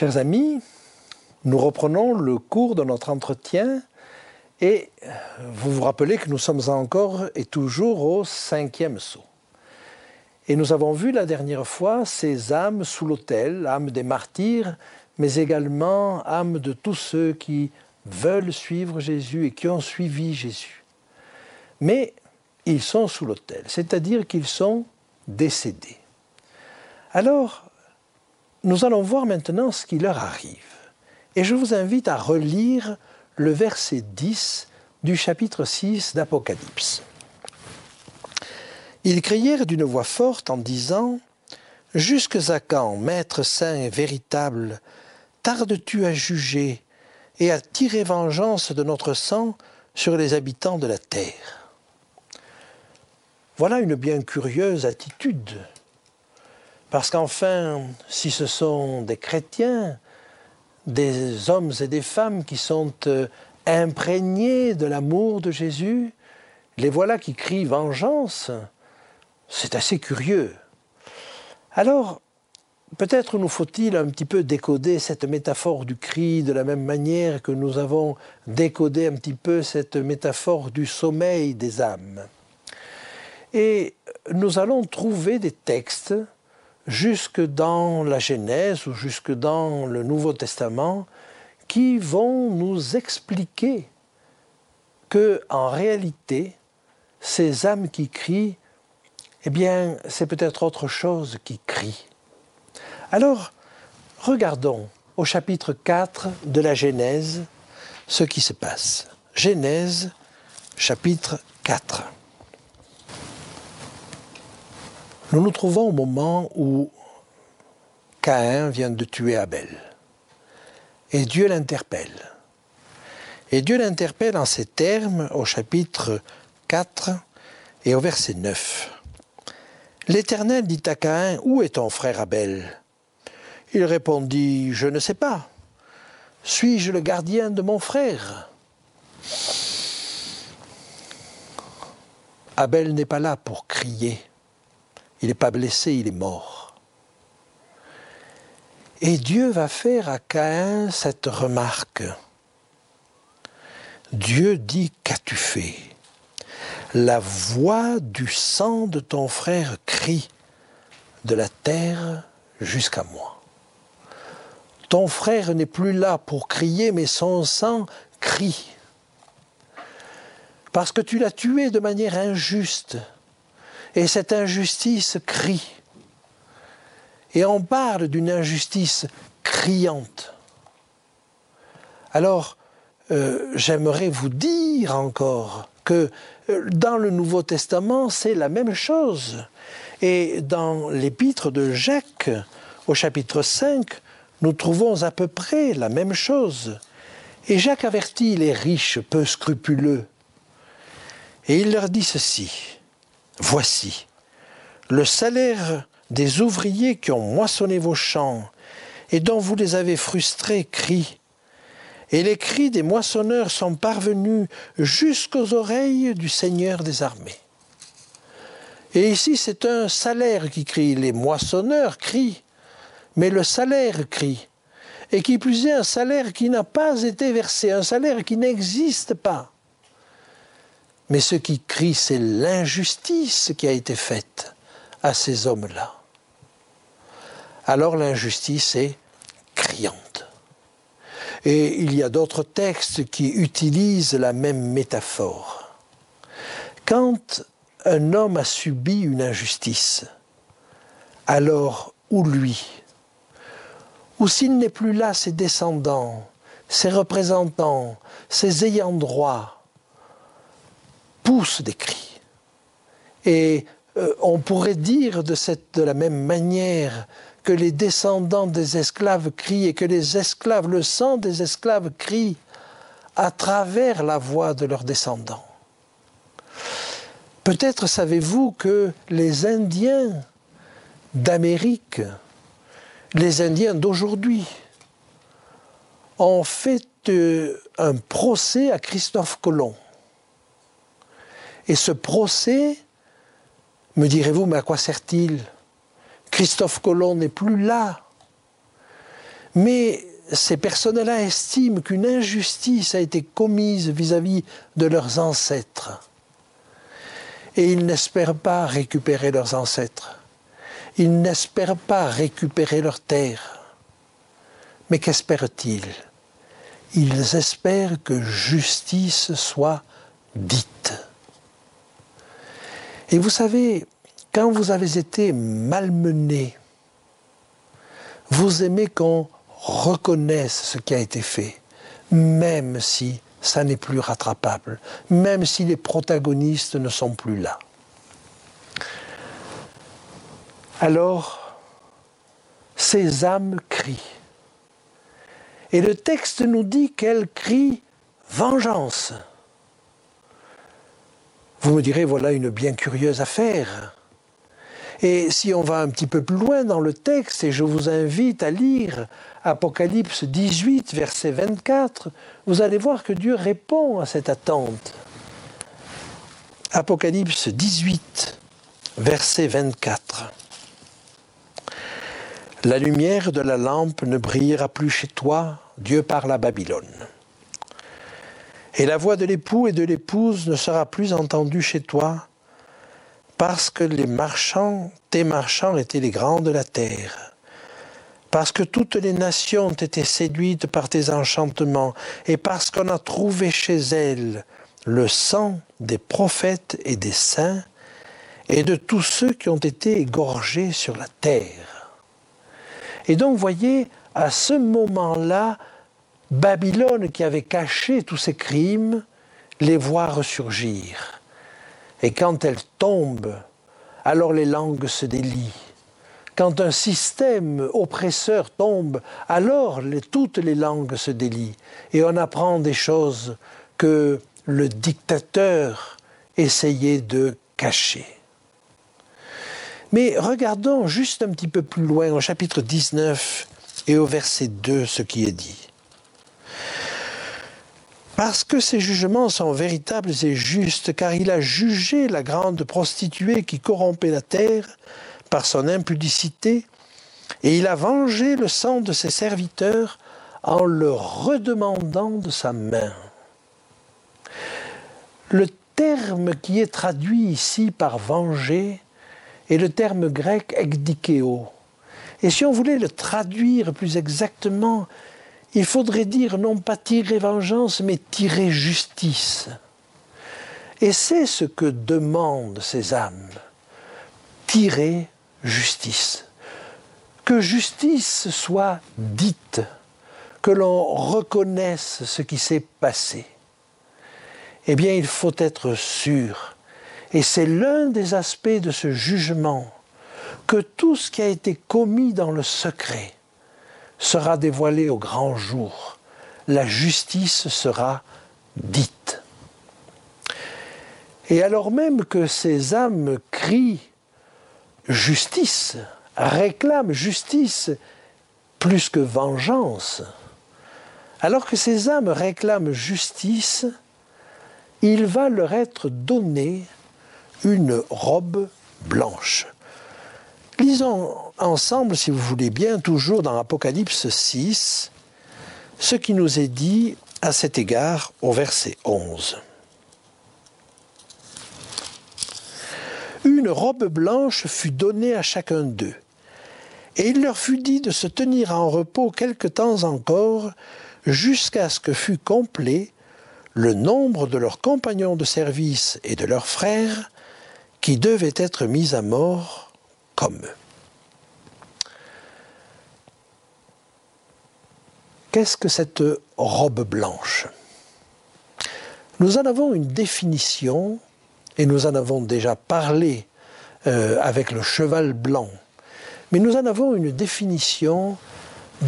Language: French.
Chers amis, nous reprenons le cours de notre entretien et vous vous rappelez que nous sommes encore et toujours au 5e sceau. Et nous avons vu la dernière fois ces âmes sous l'autel, âmes des martyrs, mais également âmes de tous ceux qui veulent suivre Jésus et qui ont suivi Jésus. Mais ils sont sous l'autel, c'est-à-dire qu'ils sont décédés. Alors, nous allons voir maintenant ce qui leur arrive. Et je vous invite à relire le verset 10 du chapitre 6 d'Apocalypse. Ils crièrent d'une voix forte en disant « Jusque à quand, Maître saint et véritable, tardes-tu à juger et à tirer vengeance de notre sang sur les habitants de la terre ?» Voilà une bien curieuse attitude. Parce qu'enfin, si ce sont des chrétiens, des hommes et des femmes qui sont imprégnés de l'amour de Jésus, les voilà qui crient vengeance. C'est assez curieux. Alors, peut-être nous faut-il un petit peu décoder cette métaphore du cri de la même manière que nous avons décodé un petit peu cette métaphore du sommeil des âmes. Et nous allons trouver des textes jusque dans la Genèse ou jusque dans le Nouveau Testament qui vont nous expliquer que, en réalité, ces âmes qui crient, eh bien, c'est peut-être autre chose qui crie. Alors, regardons au chapitre 4 de la Genèse ce qui se passe. Genèse, chapitre 4. Nous nous trouvons au moment où Caïn vient de tuer Abel. Et Dieu l'interpelle. Et Dieu l'interpelle en ces termes au chapitre 4 et au verset 9. L'Éternel dit à Caïn, « Où est ton frère Abel ?» Il répondit, « Je ne sais pas. Suis-je le gardien de mon frère ?» Abel n'est pas là pour crier. Il n'est pas blessé, il est mort. Et Dieu va faire à Caïn cette remarque. Dieu dit, « Qu'as-tu fait ? La voix du sang de ton frère crie de la terre jusqu'à moi. Ton frère n'est plus là pour crier, mais son sang crie. Parce que tu l'as tué de manière injuste. Et cette injustice crie. Et on parle d'une injustice criante. Alors, j'aimerais vous dire encore que dans le Nouveau Testament, c'est la même chose. Et dans l'épître de Jacques, au chapitre 5, nous trouvons à peu près la même chose. Et Jacques avertit les riches peu scrupuleux. Et il leur dit ceci. Voici, le salaire des ouvriers qui ont moissonné vos champs et dont vous les avez frustrés crie. Et les cris des moissonneurs sont parvenus jusqu'aux oreilles du Seigneur des armées. Et ici, c'est un salaire qui crie. Les moissonneurs crient, mais le salaire crie. Et qui plus est, un salaire qui n'a pas été versé, un salaire qui n'existe pas. Mais ce qui crie, c'est l'injustice qui a été faite à ces hommes-là. Alors l'injustice est criante. Et il y a d'autres textes qui utilisent la même métaphore. Quand un homme a subi une injustice, alors ou lui, ou s'il n'est plus là, ses descendants, ses représentants, ses ayants droit, poussent des cris. Et on pourrait dire de la même manière que les descendants des esclaves crient et que les esclaves, le sang des esclaves crie à travers la voix de leurs descendants. Peut-être savez-vous que les Indiens d'Amérique, les Indiens d'aujourd'hui, ont fait un procès à Christophe Colomb. Et ce procès, me direz-vous, mais à quoi sert-il ? Christophe Colomb n'est plus là. Mais ces personnes-là estiment qu'une injustice a été commise vis-à-vis de leurs ancêtres. Et ils n'espèrent pas récupérer leurs ancêtres. Ils n'espèrent pas récupérer leurs terres. Mais qu'espèrent-ils? Ils espèrent que justice soit dite. Et vous savez, quand vous avez été malmené, vous aimez qu'on reconnaisse ce qui a été fait, même si ça n'est plus rattrapable, même si les protagonistes ne sont plus là. Alors, ces âmes crient. Et le texte nous dit qu'elles crient « vengeance ». Vous me direz, voilà une bien curieuse affaire. Et si on va un petit peu plus loin dans le texte, et je vous invite à lire Apocalypse 18, verset 24, vous allez voir que Dieu répond à cette attente. Apocalypse 18, verset 24. « La lumière de la lampe ne brillera plus chez toi, Dieu parle à Babylone. Et la voix de l'époux et de l'épouse ne sera plus entendue chez toi, parce que tes marchands étaient les grands de la terre, parce que toutes les nations ont été séduites par tes enchantements, et parce qu'on a trouvé chez elles le sang des prophètes et des saints, et de tous ceux qui ont été égorgés sur la terre. » Et donc, voyez, à ce moment-là, Babylone, qui avait caché tous ses crimes, les voit ressurgir. Et quand elle tombe, alors les langues se délient. Quand un système oppresseur tombe, alors toutes les langues se délient. Et on apprend des choses que le dictateur essayait de cacher. Mais regardons juste un petit peu plus loin, au chapitre 19 et au verset 2, ce qui est dit. « Parce que ces jugements sont véritables et justes, car il a jugé la grande prostituée qui corrompait la terre par son impudicité, et il a vengé le sang de ses serviteurs en le redemandant de sa main. » Le terme qui est traduit ici par « venger » est le terme grec « ekdikeo ». Et si on voulait le traduire plus exactement, il faudrait dire non pas tirer vengeance, mais tirer justice. Et c'est ce que demandent ces âmes, tirer justice. Que justice soit dite, que l'on reconnaisse ce qui s'est passé. Eh bien, il faut être sûr, et c'est l'un des aspects de ce jugement, que tout ce qui a été commis dans le secret sera dévoilé au grand jour. La justice sera dite. Et alors même que ces âmes crient justice, réclament justice plus que vengeance, alors que ces âmes réclament justice, il va leur être donné une robe blanche. Lisons ensemble, si vous voulez bien, toujours dans Apocalypse 6, ce qui nous est dit à cet égard au verset 11. « Une robe blanche fut donnée à chacun d'eux, et il leur fut dit de se tenir en repos quelque temps encore, jusqu'à ce que fût complet le nombre de leurs compagnons de service et de leurs frères, qui devaient être mis à mort comme eux. » Qu'est-ce que cette robe blanche? Nous en avons une définition, et nous en avons déjà parlé avec le cheval blanc, mais nous en avons une définition